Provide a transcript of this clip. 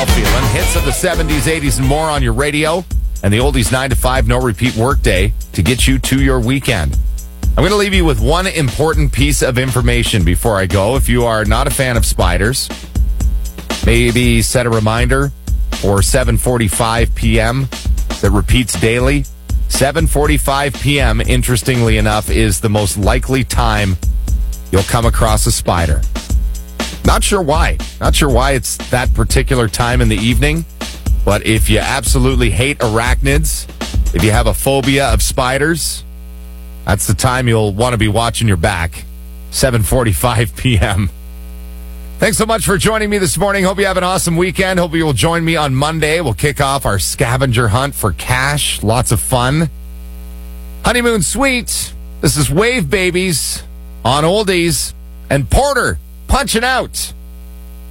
fall feeling. Hits of the 70s, 80s, and more on your radio. And the oldies 9 to 5, no repeat workday to get you to your weekend. I'm going to leave you with one important piece of information before I go. If you are not a fan of spiders, maybe set a reminder for 7:45 p.m. that repeats daily. 7:45 p.m., interestingly enough, is the most likely time you'll come across a spider. Not sure why. Not sure why it's that particular time in the evening. But if you absolutely hate arachnids, if you have a phobia of spiders, that's the time you'll want to be watching your back. 7:45 p.m. Thanks so much for joining me this morning. Hope you have an awesome weekend. Hope you will join me on Monday. We'll kick off our scavenger hunt for cash. Lots of fun. Honeymoon Suite. This is Wave Babies on Oldies. And Porter punching out.